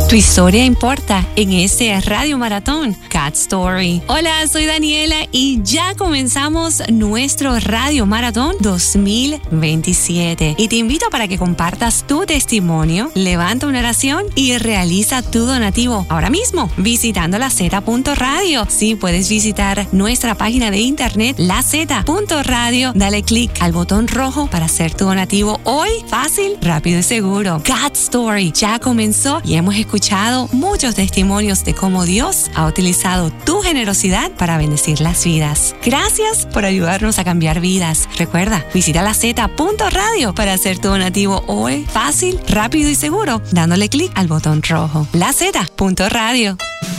Tu historia importa en este Radio Maratón, God Story. Hola, soy Daniela y ya comenzamos nuestro Radio Maratón 2027. Y te invito para que compartas tu testimonio, levanta una oración y realiza tu donativo ahora mismo visitando laz.radio. Sí, puedes visitar nuestra página de internet laz.radio. Dale clic al botón rojo para hacer tu donativo hoy. Fácil, rápido y seguro. God Story ya comenzó y hemos escuchado muchos testimonios de cómo Dios ha utilizado tu generosidad para bendecir las vidas. Gracias por ayudarnos a cambiar vidas. Recuerda, visita laz.radio para hacer tu donativo hoy. Fácil, rápido y seguro, dándole clic al botón rojo. laz.radio.